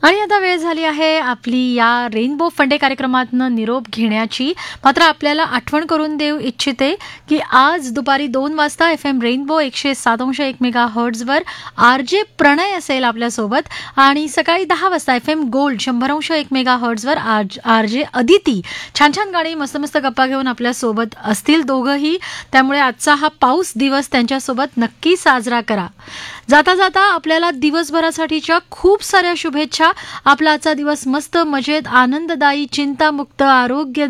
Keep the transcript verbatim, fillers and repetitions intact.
आणि आता वेळ झाली आहे आपली या रेनबो फंडे कार्यक्रमातनं निरोप घेण्याची. मात्र आपल्याला आठवण करून देऊ इच्छिते की आज दुपारी दोन वाजता एफ एम रेनबो एकशे सात अंश एक मेगा हर्ट्झवर आर जे प्रणय असेल आपल्यासोबत आणि सकाळी दहा वाजता एफ एम गोल्ड शंभर अंश एक mega हर्ट्झवर R R J Aditi छान छान गाणी मस्त मस्त गप्पा घेऊन आपल्यासोबत असतील दोघंही. त्यामुळे आजचा हा पाऊस दिवस त्यांच्यासोबत नक्की साजरा करा. जाता जाता आपल्याला दिवसभरासाठीच्या खूप साऱ्या शुभेच्छा. आपला आजचा दिवस मस्त मजेत आनंददायी चिंतामुक्त आरोग्य